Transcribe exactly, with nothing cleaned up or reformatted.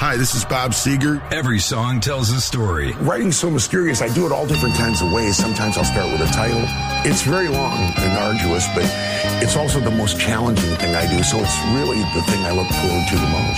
Hi, this is Bob Seger. Every song tells a story. Writing's so mysterious. I do it all different kinds of ways. Sometimes I'll start with a title. It's very long and arduous, but it's also the most challenging thing I do, so it's really the thing I look forward to the most.